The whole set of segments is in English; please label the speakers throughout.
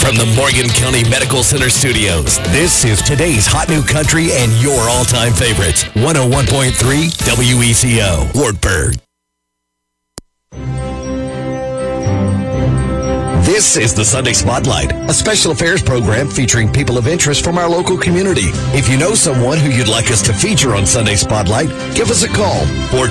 Speaker 1: From the Morgan County Medical Center studios, this is today's hot new country and your all-time favorites. 101.3 WECO, Wartburg. This is the Sunday Spotlight, a special affairs program featuring people of interest from our local community. If you know someone who you'd like us to feature on Sunday Spotlight, give us a call,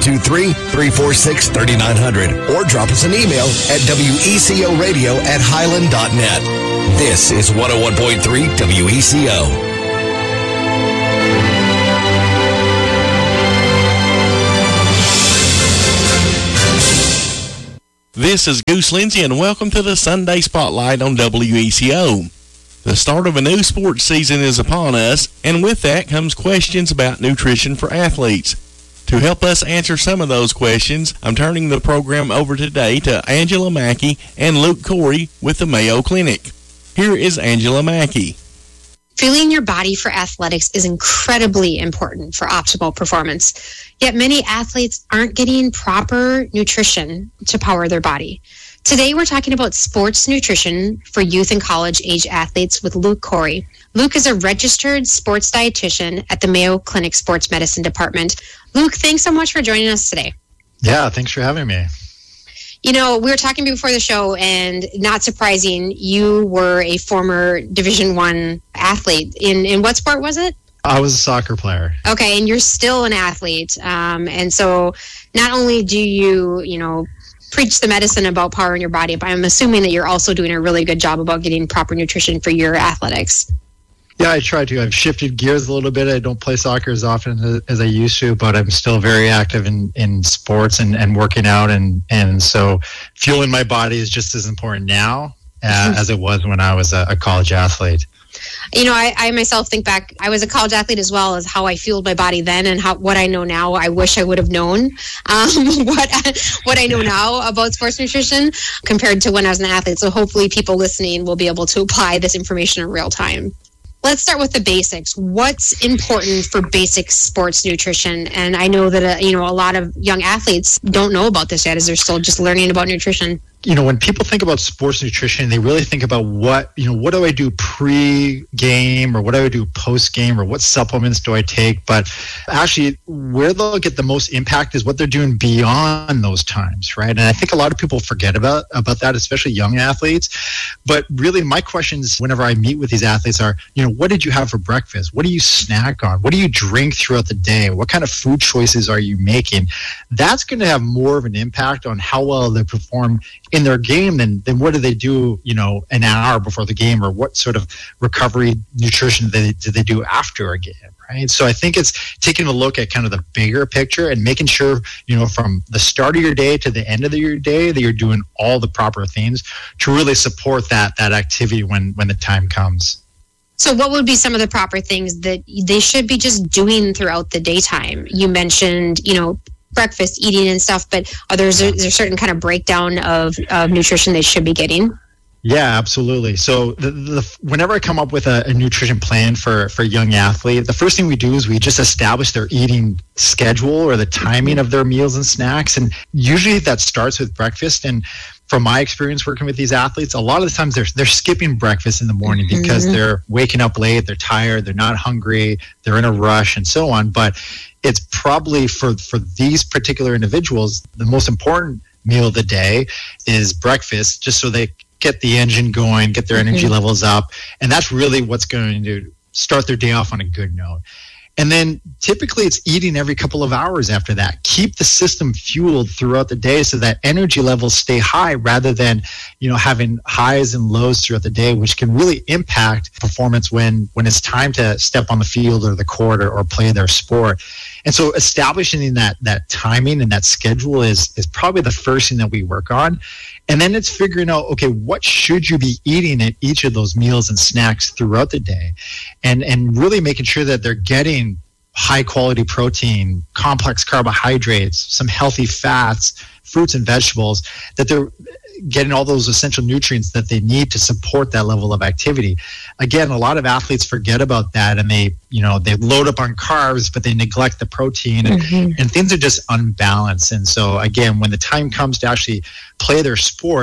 Speaker 1: 423-346-3900, or drop us an email at wecoradio@highland.net. This is 101.3 WECO.
Speaker 2: This is Goose Lindsay, and welcome to the Sunday Spotlight on WECO. The start of a new sports season is upon us, and with that comes questions about nutrition for athletes. To help us answer some of those questions, I'm turning the program over today to Angela Mackey and Luke Corey with the Mayo Clinic. Here is Angela Mackey.
Speaker 3: Fueling your body for athletics is incredibly important for optimal performance. Yet many athletes aren't getting proper nutrition to power their body. Today we're talking about sports nutrition for youth and college-age athletes with Luke Corey. Luke is a registered sports dietitian at the Mayo Clinic Sports Medicine Department. Luke, thanks so much for joining us today.
Speaker 4: Yeah, thanks for having me.
Speaker 3: You know, we were talking before the show, and not surprising, you were a former Division I athlete. In what sport was it?
Speaker 4: I was a soccer player.
Speaker 3: Okay, and you're still an athlete. And so not only do you preach the medicine about powering your body, but I'm assuming that you're also doing a really good job about getting proper nutrition for your athletics.
Speaker 4: Yeah, I try to. I've shifted gears a little bit. I don't play soccer as often as I used to, but I'm still very active in sports and working out. And so fueling my body is just as important now as it was when I was a college athlete.
Speaker 3: You know, I myself think back, I was a college athlete as well, as how I fueled my body then and what I know now. I wish I would have known what I know now about sports nutrition compared to when I was an athlete. So hopefully people listening will be able to apply this information in real time. Let's start with the basics. What's important for basic sports nutrition? And I know that a lot of young athletes don't know about this yet, as they're still just learning about nutrition.
Speaker 4: You know, when people think about sports nutrition, they really think about what do I do pre-game or what do I do post-game or what supplements do I take? But actually, where they'll get the most impact is what they're doing beyond those times, right? And I think a lot of people forget about that, especially young athletes. But really, my questions whenever I meet with these athletes are, what did you have for breakfast? What do you snack on? What do you drink throughout the day? What kind of food choices are you making? That's going to have more of an impact on how well they perform in their game than what do they do, an hour before the game, or what sort of recovery nutrition do they do after a game, right? So I think it's taking a look at kind of the bigger picture and making sure, from the start of your day to the end of your day, that you're doing all the proper things to really support that activity when the time comes.
Speaker 3: So what would be some of the proper things that they should be just doing throughout the daytime? You mentioned, breakfast, eating and stuff, but is there a certain kind of breakdown of nutrition they should be getting?
Speaker 4: Yeah, absolutely. So whenever I come up with a nutrition plan for a young athlete, the first thing we do is we just establish their eating schedule or the timing of their meals and snacks. And usually that starts with breakfast. And from my experience working with these athletes, a lot of the times they're skipping breakfast in the morning because they're waking up late, they're tired, they're not hungry, they're in a rush and so on. But it's probably for these particular individuals, the most important meal of the day is breakfast, just so they get the engine going, get their energy levels up. And that's really what's going to start their day off on a good note. And then typically it's eating every couple of hours after that. Keep the system fueled throughout the day so that energy levels stay high rather than, having highs and lows throughout the day, which can really impact performance when it's time to step on the field or the court or play their sport. And so establishing that timing and that schedule is probably the first thing that we work on. And then it's figuring out, okay, what should you be eating at each of those meals and snacks throughout the day? And really making sure that they're getting high quality protein, complex carbohydrates, some healthy fats, fruits and vegetables, that they're getting all those essential nutrients that they need to support that level of activity. Again, a lot of athletes forget about that, and they load up on carbs, but they neglect the protein, and things are just unbalanced. And so again, when the time comes to actually play their sport,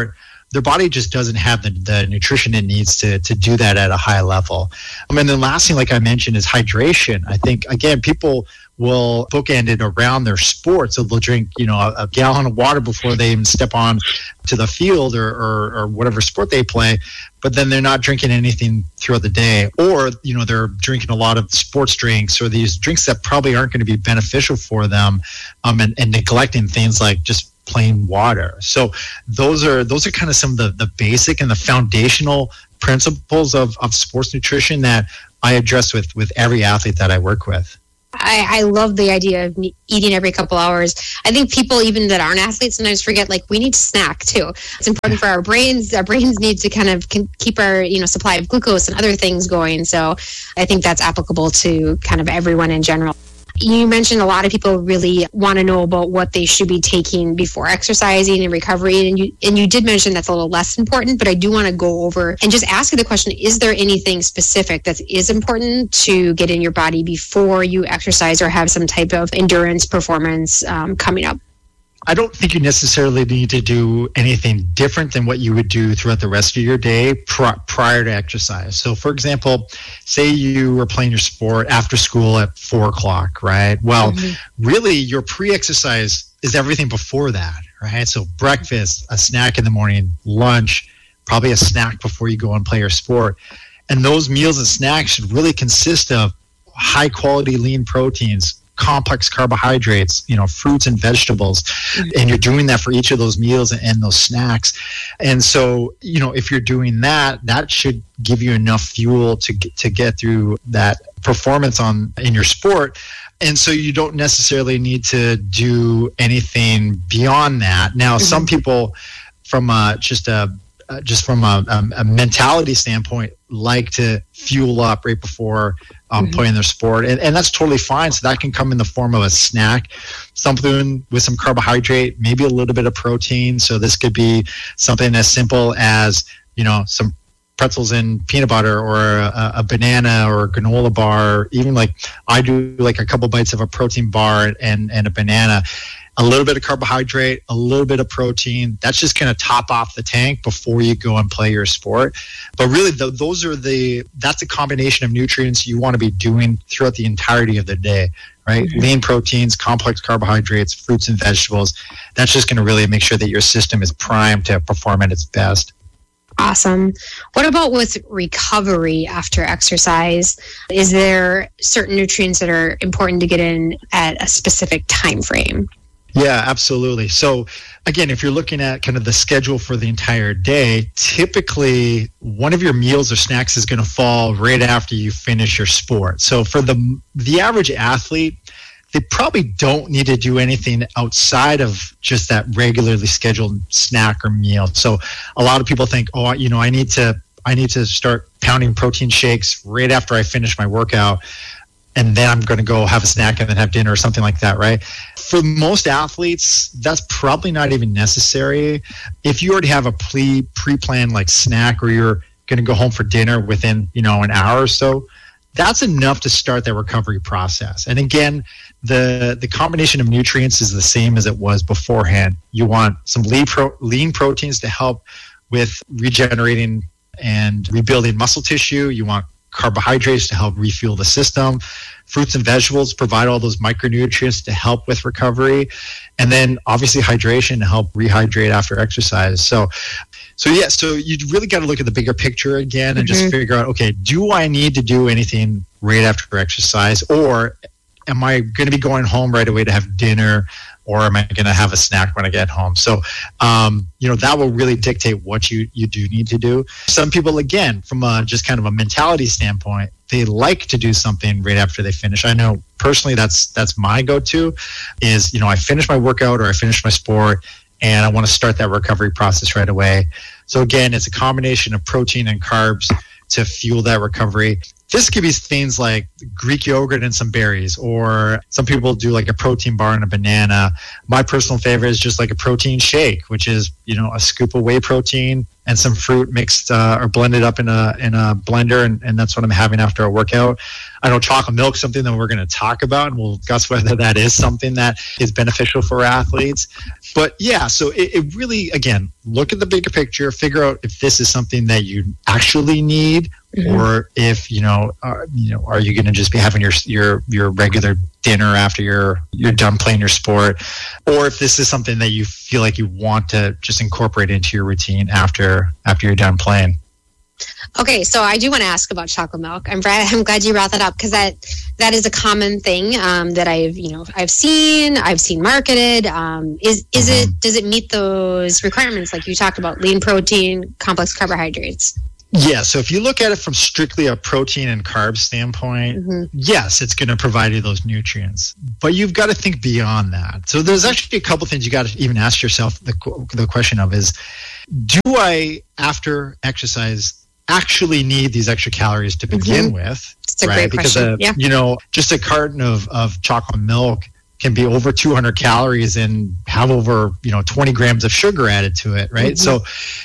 Speaker 4: their body just doesn't have the nutrition it needs to do that at a high level. And then the last thing, like I mentioned, is hydration. I think, again, people will bookend it around their sport. So they'll drink, a gallon of water before they even step on to the field or whatever sport they play. But then they're not drinking anything throughout the day. Or, they're drinking a lot of sports drinks or these drinks that probably aren't going to be beneficial for them, and neglecting things like just plain water. So those are kind of some of the basic and the foundational principles of sports nutrition that I address with every athlete that I work with.
Speaker 3: I love the idea of eating every couple hours. I think people, even that aren't athletes, sometimes forget, we need to snack too. It's important for our brains. Our brains need to kind of keep our, supply of glucose and other things going. So I think that's applicable to kind of everyone in general. You mentioned a lot of people really want to know about what they should be taking before exercising and recovery. And you did mention that's a little less important, but I do want to go over and just ask you the question, is there anything specific that is important to get in your body before you exercise or have some type of endurance performance coming up?
Speaker 4: I don't think you necessarily need to do anything different than what you would do throughout the rest of your day prior to exercise. So, for example, say you were playing your sport after school at 4:00, right? Well, really, your pre-exercise is everything before that, right? So breakfast, a snack in the morning, lunch, probably a snack before you go and play your sport. And those meals and snacks should really consist of high-quality lean proteins, complex carbohydrates, fruits and vegetables. And you're doing that for each of those meals and those snacks. And so, if you're doing that, that should give you enough fuel to get through that performance in your sport. And so you don't necessarily need to do anything beyond that. Now, some people from a mentality standpoint like to fuel up right before playing their sport, and that's totally fine. So that can come in the form of a snack, something with some carbohydrate, maybe a little bit of protein. So this could be something as simple as some pretzels and peanut butter, or a banana, or a granola bar. Even I do a couple bites of a protein bar and a banana. A little bit of carbohydrate, a little bit of protein. That's just going to top off the tank before you go and play your sport. But really, that's a combination of nutrients you want to be doing throughout the entirety of the day, right? Lean proteins, complex carbohydrates, fruits and vegetables. That's just going to really make sure that your system is primed to perform at its best.
Speaker 3: Awesome. What about with recovery after exercise? Is there certain nutrients that are important to get in at a specific time frame?
Speaker 4: Yeah, absolutely. So again, if you're looking at kind of the schedule for the entire day, typically one of your meals or snacks is going to fall right after you finish your sport. So for the average athlete, they probably don't need to do anything outside of just that regularly scheduled snack or meal. So a lot of people think, I need to start pounding protein shakes right after I finish my workout, and then I'm going to go have a snack and then have dinner or something like that, right? For most athletes, that's probably not even necessary. If you already have a pre-planned snack, or you're going to go home for dinner within, an hour or so, that's enough to start that recovery process. And again, the combination of nutrients is the same as it was beforehand. You want some lean proteins to help with regenerating and rebuilding muscle tissue. You want carbohydrates to help refuel the system. Fruits and vegetables provide all those micronutrients to help with recovery. And then obviously hydration to help rehydrate after exercise. So you really got to look at the bigger picture again and just figure out, okay, do I need to do anything right after exercise, or am I going to be going home right away to have dinner, or am I going to have a snack when I get home? So, that will really dictate what you do need to do. Some people, again, from just kind of a mentality standpoint, they like to do something right after they finish. I know personally that's my go-to is, I finish my workout or I finish my sport and I want to start that recovery process right away. So again, it's a combination of protein and carbs to fuel that recovery. this could be things like Greek yogurt and some berries, or some people do like a protein bar and a banana. My personal favorite is just like a protein shake, which is, a scoop of whey protein and some fruit mixed or blended up in a blender, and that's what I'm having after a workout. I know chocolate milk is something that we're going to talk about, and we'll discuss whether that is something that is beneficial for athletes. But yeah, so it really, again, look at the bigger picture, figure out if this is something that you actually need, or if are you going to just be having your regular dinner after you're done playing your sport, or if this is something that you feel like you want to just incorporate into your routine after you're done playing.
Speaker 3: Okay, so I do want to ask about chocolate milk. I'm glad you brought that up, because that is a common thing that I've seen marketed. Does it meet those requirements like you talked about, lean protein, complex carbohydrates?
Speaker 4: Yeah, so if you look at it from strictly a protein and carb standpoint, yes, it's going to provide you those nutrients. But you've got to think beyond that. So there's actually a couple things you got to even ask yourself the question of is, do I, after exercise, actually need these extra calories to begin with?
Speaker 3: It's a great question.
Speaker 4: Just a carton of chocolate milk can be over 200 calories and have over 20 grams of sugar added to it, right? So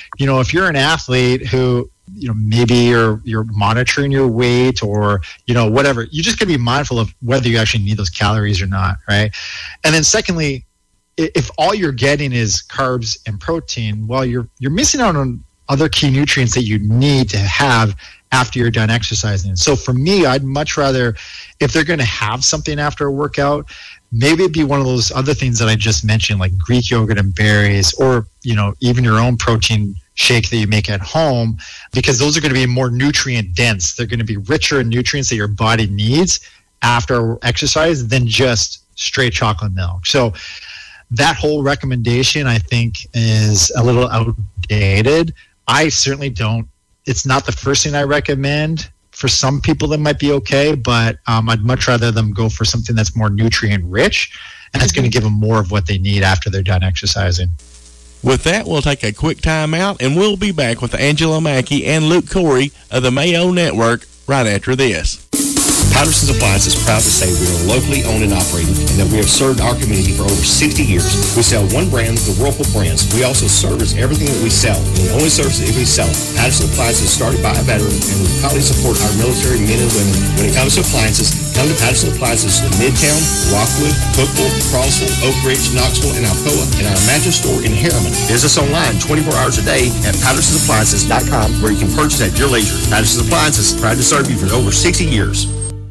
Speaker 4: if you're an athlete who maybe you're monitoring your weight or whatever, you just got to be mindful of whether you actually need those calories or not, right? And then secondly, if all you're getting is carbs and protein, well, you're missing out on other key nutrients that you need to have after you're done exercising. So for me, I'd much rather, if they're going to have something after a workout, maybe it'd be one of those other things that I just mentioned, like Greek yogurt and berries, or even your own protein shake that you make at home, because those are going to be more nutrient dense. They're going to be richer in nutrients that your body needs after exercise than just straight chocolate milk. So that whole recommendation, I think, is a little outdated. I certainly don't. It's not the first thing I recommend. For some people, that might be okay, but I'd much rather them go for something that's more nutrient rich, and that's going to give them more of what they need after they're done exercising.
Speaker 2: With that, we'll take a quick time out, and we'll be back with Angela Mackey and Luke Corey of the Mayo Network right after this.
Speaker 1: Patterson's Appliance is proud to say we are locally owned and operated, and that we have served our community for over 60 years. We sell one brand, the Whirlpool brands. We also service everything that we sell, and we only service it if we sell it. Patterson Appliance is started by a veteran, and we proudly support our military men and women. When it comes to appliances, come to Patterson Appliances in Midtown, Rockwood, Cookville, Crossville, Oak Ridge, Knoxville, and Alcoa, and our mattress store in Harriman. Visit us online 24 hours a day at PattersonAppliances.com, where you can purchase at your leisure. Patterson Appliances, proud to serve you for over 60 years.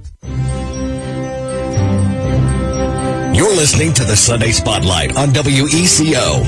Speaker 1: You're listening to the Sunday Spotlight on WECO.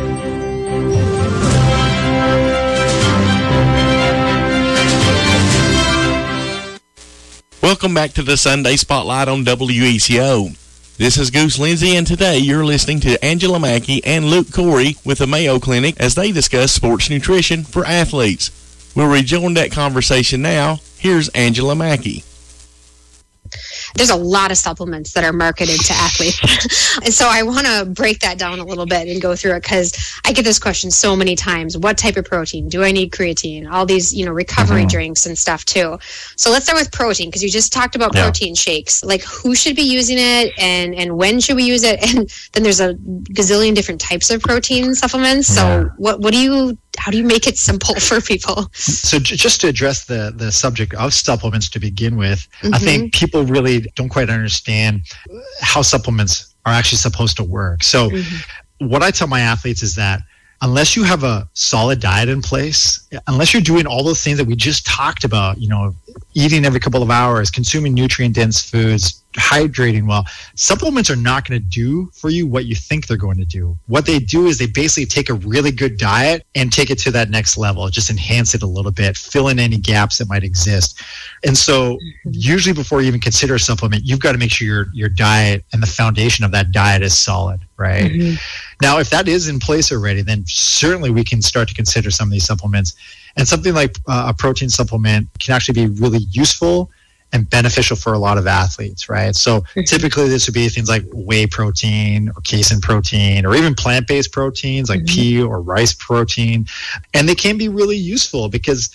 Speaker 2: Welcome back to the Sunday Spotlight on WECO. This is Goose Lindsay, and today you're listening to Angela Mackey and Luke Corey with the Mayo Clinic as they discuss sports nutrition for athletes. We'll rejoin that conversation now. Here's Angela Mackey.
Speaker 3: There's a lot of supplements that are marketed to athletes. And so I want to break that down a little bit and go through it, because I get this question so many times. What type of protein? Do I need creatine? All these, recovery drinks and stuff too. So let's start with protein, because you just talked about protein shakes. Like, who should be using it and when should we use it? And then there's a gazillion different types of protein supplements. So how do you make it simple for people?
Speaker 4: So just to address the subject of supplements to begin with, I think people really don't quite understand how supplements are actually supposed to work. So what I tell my athletes is that unless you have a solid diet in place, unless you're doing all those things that we just talked about, eating every couple of hours, consuming nutrient-dense foods, hydrating well, supplements are not going to do for you what you think they're going to do. What they do is they basically take a really good diet and take it to that next level, just enhance it a little bit, fill in any gaps that might exist. And so usually before you even consider a supplement, you've got to make sure your diet and the foundation of that diet is solid, right? Now, if that is in place already, then certainly we can start to consider some of these supplements. And something like a protein supplement can actually be really useful and beneficial for a lot of athletes, right? So typically this would be things like whey protein or casein protein, or even plant-based proteins like pea or rice protein. And they can be really useful because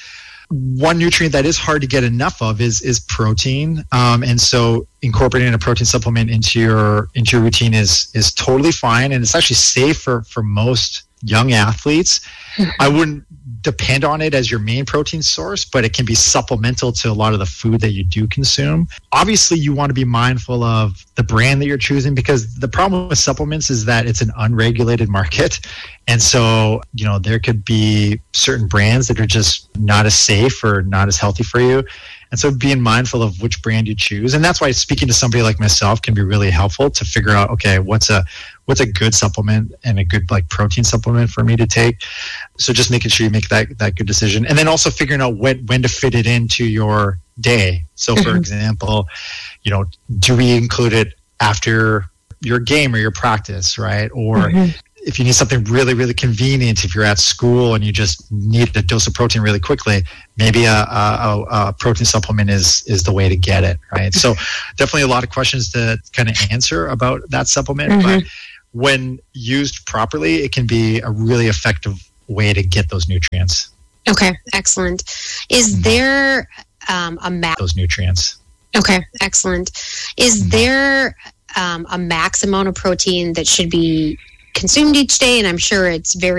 Speaker 4: one nutrient that is hard to get enough of is protein. And so incorporating a protein supplement into your routine is totally fine, and it's actually safe for most young athletes. I wouldn't depend on it as your main protein source, but it can be supplemental to a lot of the food that you do consume. Obviously, you want to be mindful of the brand that you're choosing, because the problem with supplements is that it's an unregulated market. And so, there could be certain brands that are just not as safe or not as healthy for you. And so being mindful of which brand you choose. And that's why speaking to somebody like myself can be really helpful to figure out, okay, what's a good supplement and a good protein supplement for me to take. So just making sure you make that good decision. And then also figuring out when to fit it into your day. So for example, do we include it after your game or your practice, right? Or if you need something really, really convenient, if you're at school and you just need a dose of protein really quickly, maybe a protein supplement is the way to get it, right? So definitely a lot of questions to kind of answer about that supplement, but when used properly, it can be a really effective way to get those nutrients.
Speaker 3: Okay, excellent. Is there
Speaker 4: those nutrients?
Speaker 3: Okay, excellent. Is there a max amount of protein that should be consumed each day? And I'm sure it's very